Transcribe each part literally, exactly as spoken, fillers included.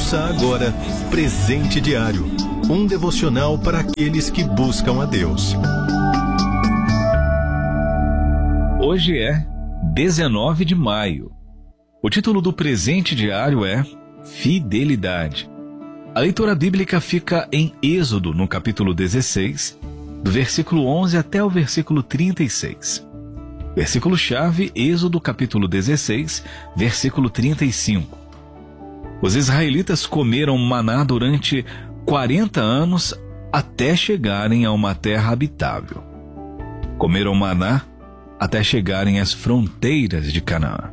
Ouça agora Presente Diário, um devocional para aqueles que buscam a Deus. Hoje é dezenove de maio. O título do Presente Diário é Fidelidade. A leitura bíblica fica em Êxodo, no capítulo dezesseis, do versículo onze até o versículo trinta e seis. Versículo-chave, Êxodo, capítulo dezesseis, versículo trinta e cinco. Os israelitas comeram maná durante quarenta anos até chegarem a uma terra habitável. Comeram maná até chegarem às fronteiras de Canaã.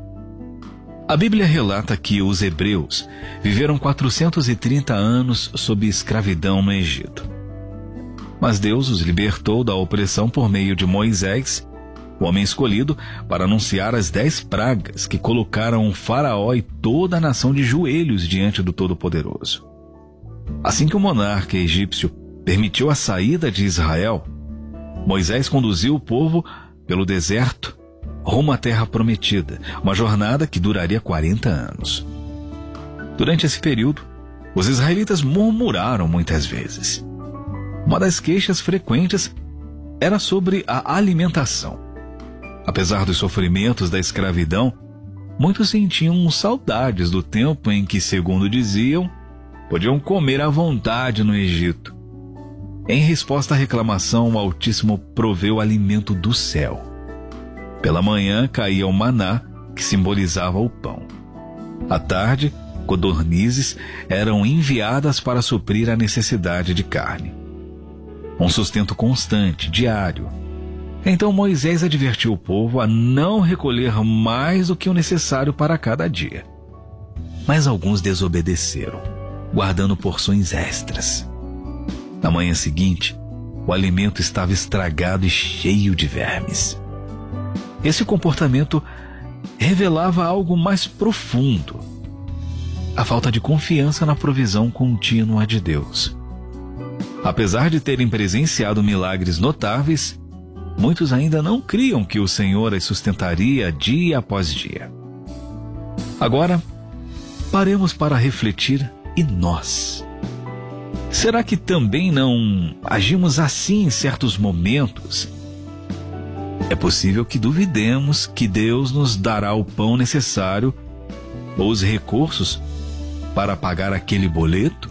A Bíblia relata que os hebreus viveram quatrocentos e trinta anos sob escravidão no Egito. Mas Deus os libertou da opressão por meio de Moisés, o homem escolhido para anunciar as dez pragas que colocaram o faraó e toda a nação de joelhos diante do Todo-Poderoso. Assim que o monarca egípcio permitiu a saída de Israel, Moisés conduziu o povo pelo deserto rumo à terra prometida, uma jornada que duraria quarenta anos. Durante esse período, os israelitas murmuraram muitas vezes. Uma das queixas frequentes era sobre a alimentação. Apesar dos sofrimentos da escravidão, muitos sentiam saudades do tempo em que, segundo diziam, podiam comer à vontade no Egito. Em resposta à reclamação, o Altíssimo proveu alimento do céu. Pela manhã caía o maná, que simbolizava o pão. À tarde, codornizes eram enviadas para suprir a necessidade de carne. Um sustento constante, diário. Então Moisés advertiu o povo a não recolher mais do que o necessário para cada dia. Mas alguns desobedeceram, guardando porções extras. Na manhã seguinte, o alimento estava estragado e cheio de vermes. Esse comportamento revelava algo mais profundo: a falta de confiança na provisão contínua de Deus. Apesar de terem presenciado milagres notáveis, muitos ainda não criam que o Senhor as sustentaria dia após dia. Agora, paremos para refletir: e nós? Será que também não agimos assim em certos momentos? É possível que duvidemos que Deus nos dará o pão necessário ou os recursos para pagar aquele boleto?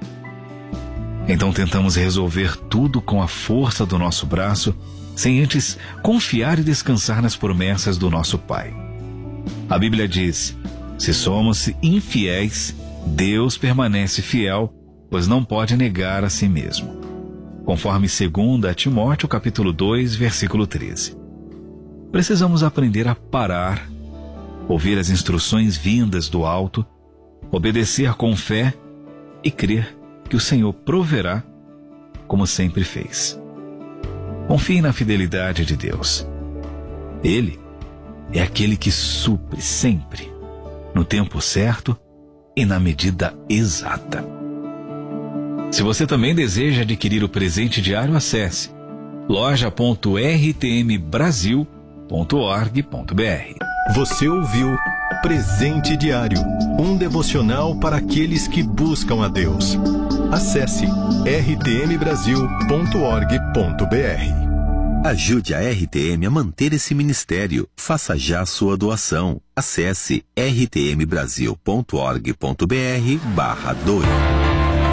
Então tentamos resolver tudo com a força do nosso braço, sem antes confiar e descansar nas promessas do nosso Pai. A Bíblia diz: se somos infiéis, Deus permanece fiel, pois não pode negar a si mesmo. Conforme dois Timóteo, capítulo dois, versículo treze. Precisamos aprender a parar, ouvir as instruções vindas do alto, obedecer com fé e crer que o Senhor proverá, como sempre fez. Confie na fidelidade de Deus. Ele é aquele que supre sempre, no tempo certo e na medida exata. Se você também deseja adquirir o presente diário, acesse loja ponto r t m brasil ponto org ponto b r. Você ouviu Presente Diário, um devocional para aqueles que buscam a Deus. Acesse r t m brasil ponto org ponto b r. Ajude a R T M a manter esse ministério. Faça já sua doação. Acesse r t m brasil ponto org ponto b r barra doe.